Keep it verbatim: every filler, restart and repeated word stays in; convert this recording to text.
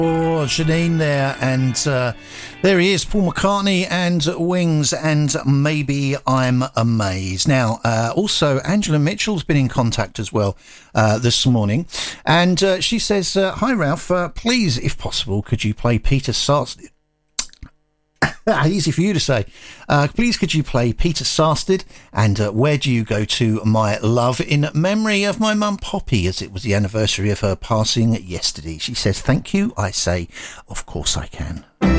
Oh, Janine there, and uh, there he is, Paul McCartney and Wings, and Maybe I'm Amazed. Now, uh, also, Angela Mitchell's been in contact as well uh, this morning, and uh, she says, uh, hi Ralph, uh, please, if possible, could you play Peter Sarsted? Easy for you to say. Uh, please could you play Peter Sarsted and uh, Where Do You Go To, My Love, in memory of my mum Poppy, as it was the anniversary of her passing yesterday. She says, thank you. I say, of course I can.